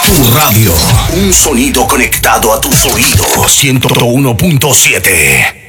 Tu radio. Un sonido conectado a tus oídos. 101.7.